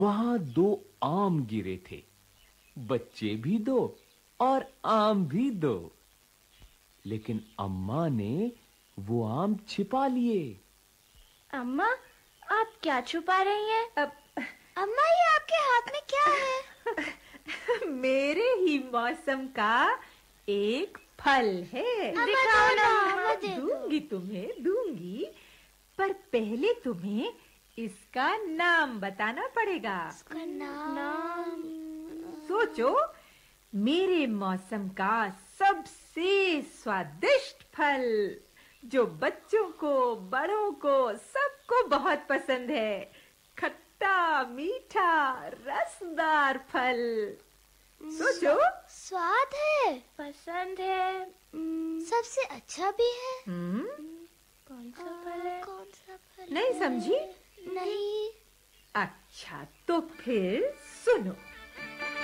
वहां 2 आम गिरे थे। बच्चे भी 2 और आम भी 2। लेकिन अम्मा ने वो आम छिपा लिए। अम्मा, आप क्या छुपा रही हैं? अम्मा, ये आपके हाथ में क्या है? मेरे ही मौसम का एक फल है। दिखाओ ना। अम्मा, दे दो। दूंगी तुम्हें, दूंगी, पर पहले तुम्हें इसका नाम बताना पड़ेगा। इसका नाम? सोचो, मेरे मौसम का सबसे स्वादिष्ट फल, जो बच्चों को, बड़ों को, सबको बहुत पसंद है। खट्टा मीठा रसदार फल। सोचो। स्वाद है, पसंद है, सबसे अच्छा भी है। कौन सा फल है? कौन सा फल नहीं है? समझी? नहीं। अच्छा, तो फिर सुनो।